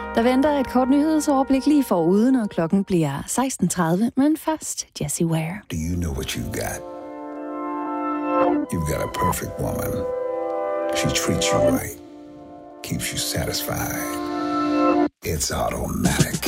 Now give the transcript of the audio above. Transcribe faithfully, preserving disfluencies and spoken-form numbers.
Der venter et kort nyhedsoverblik lige foruden, og klokken bliver seksten tredive, men først Jessie Ware. Do you know what you got? You've got a perfect woman. She treats you right, keeps you satisfied. It's automatic.